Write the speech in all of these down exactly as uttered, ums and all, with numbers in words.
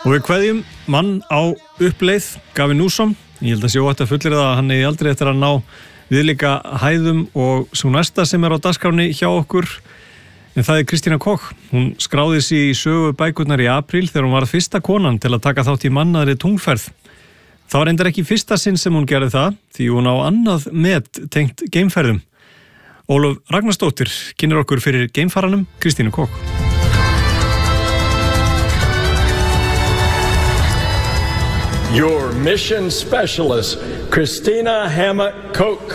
Og við kveðjum mann á uppleið, Gavin Newsom. Ég held að sé óhætt að fullyrða að hann eigi aldrei eftir að ná viðlíka hæðum og svo næsta sem er á dagskránni hjá okkur. En það er Kristína Koch. Hún skráði sig í sögu bækurnar í apríl þegar hún var fyrsta konan til að taka þátt í mannaðri tungferð. Það var reyndar ekki fyrsta sinn sem hún gerði það, því hún á annað met tengt geimferðum. Ólöf Ragnarsdóttir kynnir okkur fyrir geimfaranum Kristínu Koch. Your mission specialist, Christina Hammock-Koch.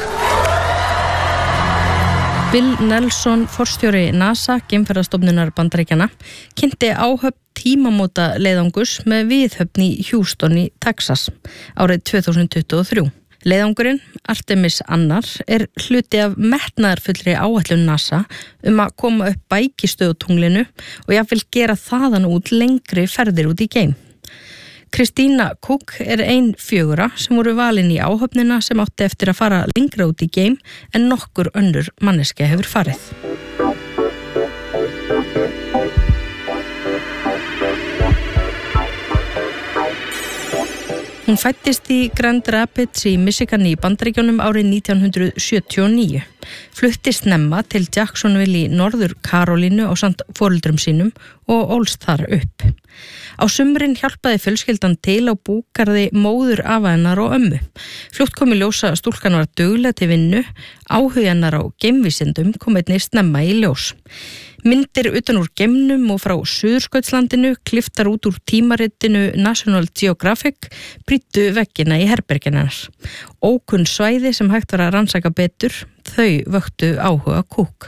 Bill Nelson, forstjóri NASA, geimferðastofnunar Bandaríkjanna, kynnti áhöfn tímamóta leiðangus með viðhöfn í Houston í Texas árið tvö þúsund tuttugu og þrjú. Leiðangurinn, Artemis annar, er hluti af metnaðarfullri áætlun NASA um að koma upp bækistöðutunglinu og jafnvel gera þaðan út lengri ferðir út í geim. Kristína Koch er ein fjögurra sem voru valin í áhöfnina sem átti eftir að fara lengra út í geim en nokkur önnur manneskja hefur farið. Hún fæddist í Grand Rapids í Michigan í Bandaríkjunum árið nítján hundruð sjötíu og níu. Flutti snemma til Jacksonville í Norður Karolínu ásamt foreldrum sínum og ólst þar upp. Á sumrin hjálpaði fjölskyldan til á búgarði móður afa hennar og ömmu. Fljótt kom í ljós að stúlkan var dugleg til vinnu, áhugi hennar á geimvísindum kom einnig snemma í ljós. Myndir utan úr geimnum og frá Suðurskautslandinu, kliftar út úr tímaritinu National Geographic, brýttu veggina í herbergin hennar. Ókunn svæði sem hægt var að rannsaka betur, þau vöktu áhuga Koch.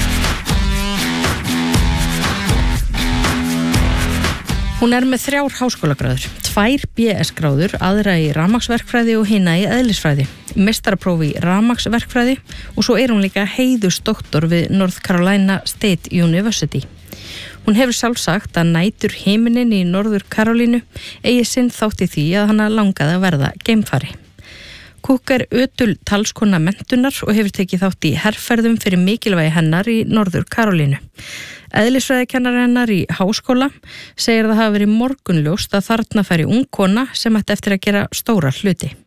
Hún er með þrjár háskólagráður, tvær B S-gráður, aðra í rafmagnsverkfræði og hina í eðlisfræði, meistarapróf í rafmagnsverkfræði og svo er hún líka heiðursdoktor við North Carolina State University. Hún hefur sjálf sagt að nætur himinin í Norður Karolínu eigi sinn þátt í því að hana langaði að verða geimfari. Koch er ötul talskona menntunar og hefur tekið þátt í herferðum fyrir mikilvægi hennar í Norður Karolínu. Eðlisfræðikennar hennar í háskóla segir það hafa verið morgunljóst að þarna færi ung kona sem ætti eftir að gera stóra hluti.